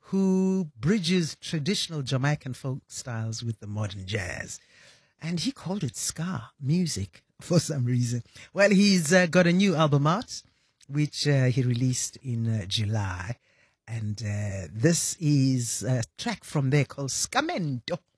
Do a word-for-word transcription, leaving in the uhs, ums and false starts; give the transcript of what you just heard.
who bridges traditional Jamaican folk styles with the modern jazz. And he called it ska music for some reason. Well, he's uh, got a new album out, which uh, he released in uh, July. And uh, this is a track from there called Scamento.